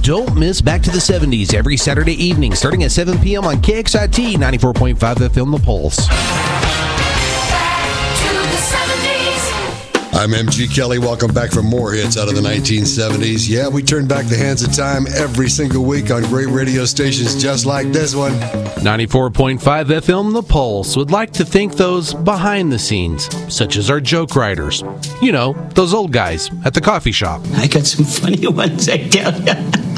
Don't miss Back to the 70s every Saturday evening starting at 7 p.m. on KXIT 94.5 FM The Pulse. I'm MG Kelly. Welcome back for more hits out of the 1970s. Yeah, we turn back the hands of time every single week on great radio stations just like this one. 94.5 FM The Pulse would like to thank those behind the scenes, such as our joke writers. You know, those old guys at the coffee shop. I got some funny ones, I tell ya.